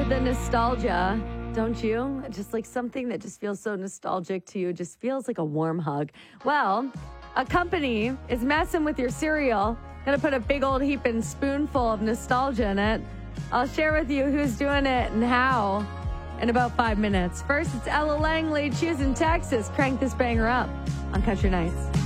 the nostalgia, don't you? Just like something that just feels so nostalgic to you, just feels like a warm hug. Well, a company is messing with your cereal. Gonna put a big old heaping spoonful of nostalgia in it. I'll share with you who's doing it and how in about 5 minutes. First, it's Ella Langley, Choosing Texas. Crank this banger up on Country Nights.